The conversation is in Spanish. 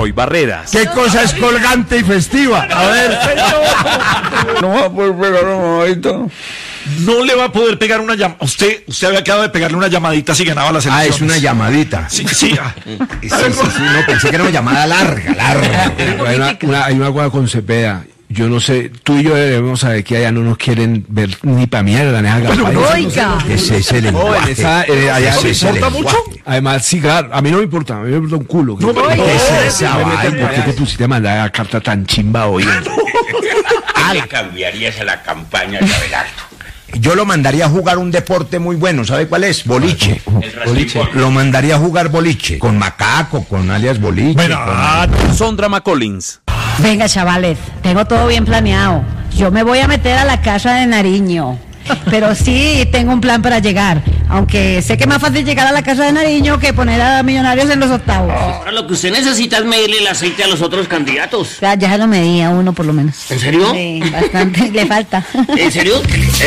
hoy, Barreras. ¿Qué cosa es colgante y festiva? A ver. No va a poder pegar una mamadita. No le va a poder pegar una llamadita. Usted había quedado de pegarle una llamadita si ganaba las elecciones. Es una llamadita. Sí. Sí, no, pensé que era una llamada larga. Hay una cosa con Cepeda. Yo no sé, tú y yo debemos saber que allá no nos quieren ver ni pa' mierda en esa campaña. Oiga. Ese es el lenguaje. Allá Ese es el ¿importa mucho? lenguaje. Además, sí, claro, a mí no me importa, a mí me importa un culo. No, pero ¿Qué es esa vaina? ¿Por qué te pusiste a mandar la carta tan chimba hoy? ¿Qué le cambiarías a la campaña de Abelardo? Yo lo mandaría a jugar un deporte muy bueno, ¿sabe cuál es? Boliche. Lo mandaría a jugar boliche, con Macaco, con alias Boliche. Sondra McCollins. Venga, chavales, tengo todo bien planeado. Yo me voy a meter a la casa de Nariño. Pero sí tengo un plan para llegar. Aunque sé que es más fácil llegar a la casa de Nariño que poner a Millonarios en los octavos. Ahora lo que usted necesita es medirle el aceite a los otros candidatos. Ya se lo medía uno por lo menos. ¿En serio? Sí, bastante, le falta. ¿En serio?